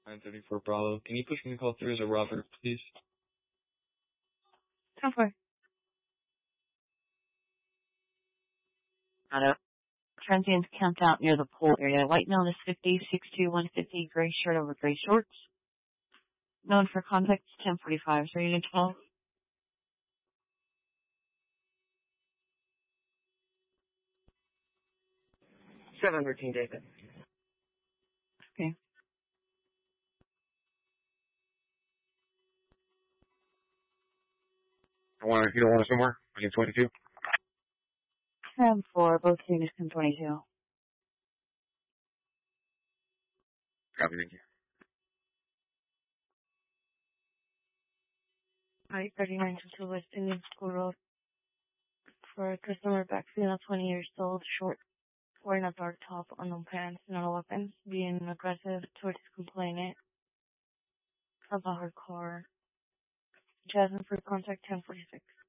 934 Bravo. Can you push me to call through as a Robert, please? Come for. Auto. Transients camped out near the pool area. White known as 50, 62150, gray shirt over gray shorts. Known for contact 1045, so unit 12. 713 David. Okay. You don't want us somewhere? I need 22. For both units 1022. Copy, thank you. I-39 to West Indian School Road. For a customer back female 20 years old, short, wearing a dark top, unknown pants, no weapons, being aggressive towards complainant about her car. Jasmine for contact 1046.